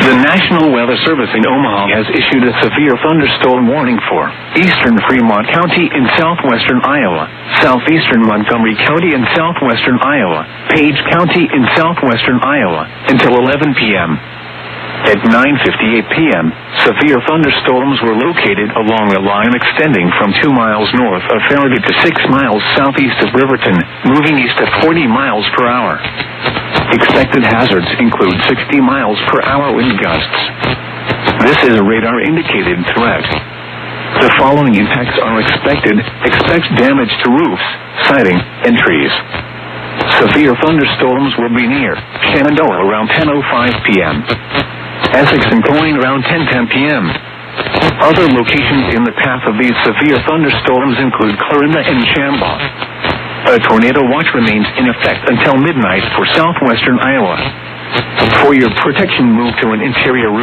The National Weather Service in Omaha has issued a severe thunderstorm warning for eastern Fremont County in southwestern Iowa, southeastern Montgomery County in southwestern Iowa, Page County in southwestern Iowa, until 11 p.m. At 9:58 p.m., severe thunderstorms were located along a line extending from 2 miles north of Farragut to 6 miles southeast of Riverton, moving east at 40 miles per hour. Expected hazards include 60 miles per hour wind gusts. This is a radar-indicated threat. The following impacts are expected. Expect damage to roofs, siding, and trees. Severe thunderstorms will be near Shenandoah around 10:05 p.m. Essex and Coyne around 10:10 p.m. Other locations in the path of these severe thunderstorms include Clarinda and Shambach. A tornado watch remains in effect until midnight for southwestern Iowa. For your protection, move to an interior room.